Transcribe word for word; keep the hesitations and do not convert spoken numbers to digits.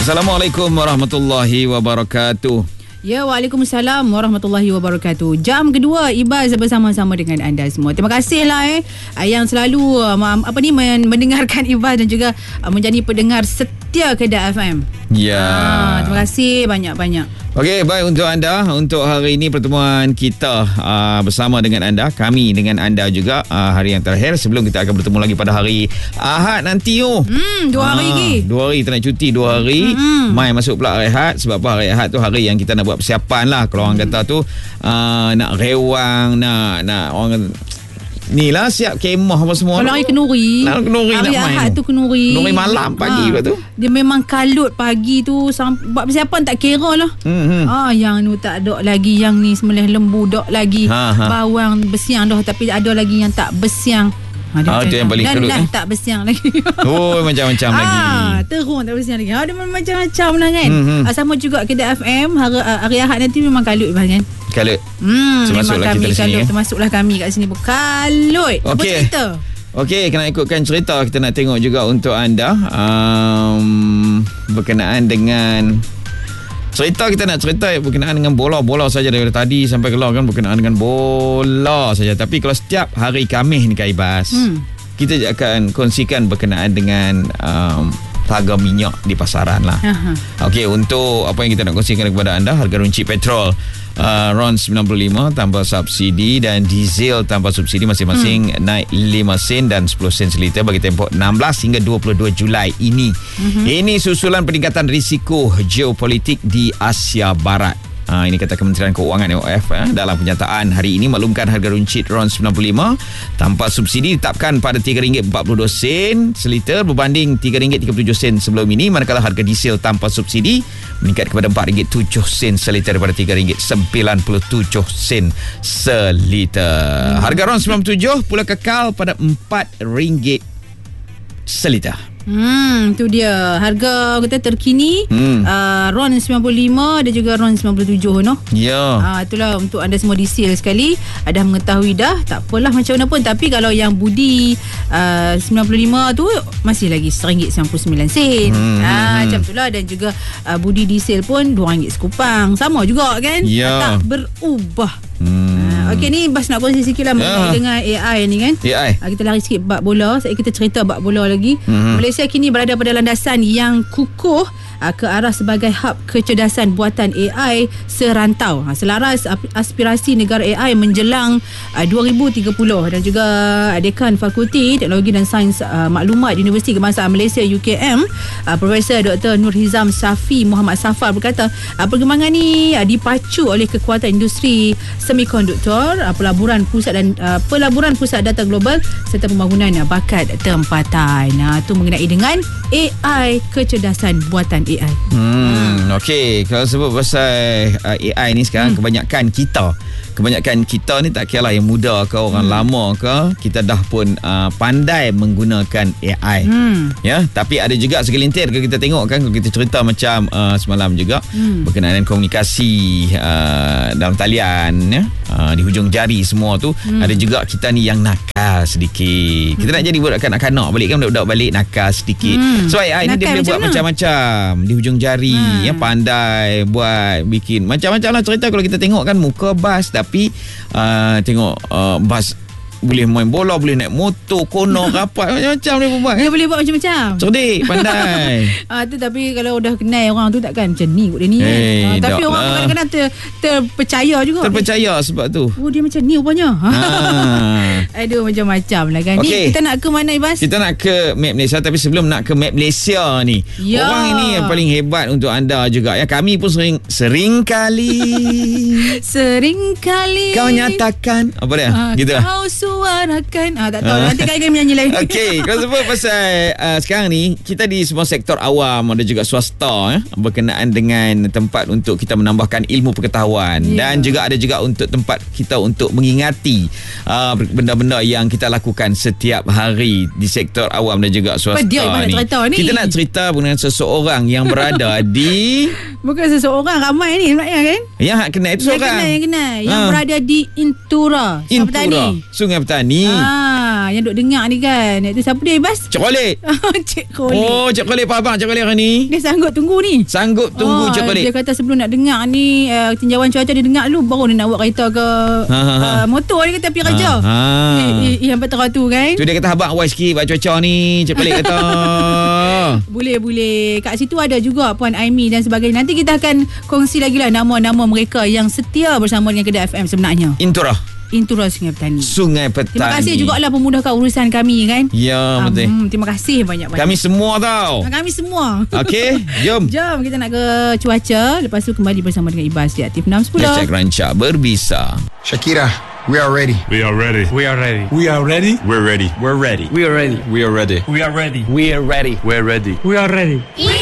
Assalamualaikum warahmatullahi wabarakatuh. Ya, Waalaikumsalam warahmatullahi wabarakatuh. Jam kedua Ibaz bersama-sama dengan anda semua. Terima kasihlah eh yang selalu um, apa ni mendengarkan Ibaz dan juga uh, menjadi pendengar setia Kedah F M. Ya. Ah, terima kasih banyak-banyak. Okey, baik untuk anda. Untuk hari ini pertemuan kita uh, bersama dengan anda, kami dengan anda juga uh, hari yang terakhir sebelum kita akan bertemu lagi pada hari Ahad nanti oh. Hmm, dua hari lagi. Uh, dua hari kita nak cuti dua hari. Hmm. Mai masuk pula hari Ahad. Sebab apa, hari Ahad tu hari yang kita nak buat persiapan lah. Kalau orang kata tu uh, nak rewang, nak nak orang kata, ni lah siap kemah apa semua. Kalau hari kenuri, nak kenuri hari nak main Ahad tu kenuri. Kenuri malam pagi ha. tu. Dia memang kalut pagi tu sam- buat persiapan tak kira lah. Hmm. Ah, yang ni tak ada lagi, yang ni sembelih lembu dak lagi. Ha, ha. Bawang bersiang dah tapi ada lagi yang tak bersiang. Ha, ah, itu yang paling kelut dan, dan eh. tak bersiang lagi. Oh, macam-macam ah, lagi. Terung tak bersiang lagi. Ha, dia macam-macam lah kan. Hmm. Ah, sama juga Kedah F M hari, hari Ahad nanti memang kalut kan. Kalut. Hmm, termasuklah kita di sini. Kalut, termasuklah kami kat sini pun kalut. Okay. Apa cerita? Okey, kena ikutkan cerita. Kita nak tengok juga untuk anda um, berkenaan dengan cerita. Kita nak cerita berkenaan dengan bola-bola saja dari tadi sampai kelar kan, berkenaan dengan bola saja. Tapi kalau setiap hari Khamis ni Kak Ibaz, hmm. kita akan kongsikan berkenaan dengan um, harga minyak di pasaran lah. Uh-huh. Okey, untuk apa yang kita nak kongsikan kepada anda, harga runcit petrol uh, RON sembilan puluh lima tanpa subsidi dan diesel tanpa subsidi masing-masing hmm. naik lima sen dan sepuluh sen seliter bagi tempoh enam belas hingga dua puluh dua Julai ini. Uh-huh. Ini susulan peningkatan risiko geopolitik di Asia Barat. Ha, ini kata Kementerian Keuangan M O F eh, dalam kenyataan hari ini maklumkan harga runcit RON sembilan puluh lima tanpa subsidi ditetapkan pada tiga ringgit empat puluh dua sen seliter berbanding tiga ringgit tiga puluh tujuh sen sebelum ini, manakala harga diesel tanpa subsidi meningkat kepada empat ringgit tujuh sen seliter daripada tiga ringgit sembilan puluh tujuh sen seliter. Hmm. Harga RON sembilan puluh tujuh pula kekal pada empat ringgit seliter. Hmm, tu dia harga kita terkini hmm. uh, RON sembilan puluh lima dan juga RON sembilan puluh tujuh no. Ya. Uh, itulah untuk anda semua diesel sekali dah mengetahui dah, tak apalah macam mana pun. Tapi kalau yang budi uh, sembilan puluh lima tu masih lagi satu ringgit sembilan puluh sembilan sen. Hmm. Uh, macam itulah, dan juga uh, budi diesel pun dua ringgit sekupang. Sama juga kan? Ya. Tak berubah. Hmm. Okey, ni Bas nak kongsi sikit lah mengenai yeah. dengan A I ni kan. A I. Uh, kita lari sikit bab bola. Saya kita cerita bab bola lagi. Mm-hmm. Malaysia kini berada pada landasan yang kukuh uh, ke arah sebagai hub kecerdasan buatan A I serantau. Uh, selaras aspirasi negara A I menjelang uh, dua ribu tiga puluh, dan juga Dekan Fakulti Teknologi dan Sains uh, Maklumat Universiti Kebangsaan Malaysia U K M, uh, Profesor Doktor Nur Hizam Safi Muhammad Safar berkata uh, perkembangan ni uh, dipacu oleh kekuatan industri semikonduktor, uh, pelaburan pusat dan uh, pelaburan pusat data global serta pembangunan uh, bakat tempatan. Nah, uh, tu mengenai dengan A I, kecerdasan buatan A I. Hmm, hmm. Okey, kalau sebut pasal uh, A I ni sekarang, hmm. kebanyakan kita Kebanyakan kita ni tak kira lah yang muda ke orang hmm. lama ke, kita dah pun uh, pandai menggunakan A I. Hmm. Ya, tapi ada juga segelintir kalau kita tengok kan, kalau kita cerita macam uh, semalam juga hmm. berkenaan dengan komunikasi uh, dalam talian ya, uh, di hujung jari semua tu, hmm. ada juga kita ni yang nakal sedikit. Kita hmm. nak jadi budak kanak-kanak balik kan, budak-budak balik nakal sedikit. Hmm. So A I ni dia boleh buat mana? macam-macam di hujung jari, hmm. ya, pandai buat bikin macam-macam lah cerita. Kalau kita tengok kan muka Bas, tapi uh, tengok uh, Bas boleh main bola, boleh naik motor, kono rapat, macam-macam dia buat. Dia boleh buat macam-macam. Cerdik, pandai. Ah, tu tapi kalau dah kenal orang tu takkan macam ni kot dia ni kan. Hey, Ah, tapi orang lah. kadang-kadang ter, terpercaya juga. Terpercaya sebab tu. Oh, dia macam ni rupanya. Ah. Aduh, macam-macam lah kan. Okay. Ni kita nak ke mana, Ibas? Kita nak ke Map Malaysia, tapi sebelum nak ke Map Malaysia ni, ya. orang ini yang paling hebat untuk anda juga ya. Kami pun sering sering kali sering kali kau nyatakan apa dia? Ah, gitu. Kau suarakan. Ah, tak tahu. Nanti kali-kali menyanyi lain. Okey, kalau sebut pasal uh, sekarang ni kita di semua sektor awam, ada juga swasta ya, berkenaan dengan tempat untuk kita menambahkan ilmu pengetahuan, yeah. dan juga ada juga untuk tempat kita untuk mengingati uh, benda-benda yang kita lakukan setiap hari di sektor awam dan juga swasta dia ni. ni. Kita nak cerita mengenai seseorang yang berada di bukan seseorang, ramai ni sebenarnya kan? Yang kenal itu yang seorang. Yang kenal, yang kenal. Yang ha. berada di Intura, Sungai Intura, Petani. Sungai Petani. Ah, yang duk dengar ni kan. Itu siapa dia, Ibas? Cik Khalid. Cik Khalid. Oh, Cik Khalid, apa abang Cik Khalid hari ni? Dia sanggup tunggu ni. Sanggup tunggu oh, Cik Khalid. Dia kata sebelum nak dengar ni uh, tinjauan cuaca dia dengar dulu, baru dia nak buat kereta ke ha, ha, ha. Uh, motor dia kata pergi kerja. Ha, ha. Eh, eh, yang betul tu kan. Tu dia kata abang awal sikit buat cuaca ni, Cik Khalid kata. Boleh boleh. Kat situ ada juga Puan Aimi dan sebagainya. Nanti kita akan kongsi lagi lah nama-nama mereka yang setia bersama dengan Kedah F M sebenarnya. Intura. Intura Sungai Petani. Sungai Petani. Terima kasih jugalah pemudahkan urusan kami kan. Ya, betul. Um, terima kasih banyak-banyak. Kami semua tau. Kami semua. Okey, jom. Jom kita nak ke cuaca. Lepas tu kembali bersama dengan Ibas di Aktif enam sepuluh. Hashtag Rancak Berbisa. Shakira, we are ready. We are ready. We are ready. We are ready. We're ready. We're ready. We are ready. We are ready. We are ready. We are ready. We're ready. We are ready. We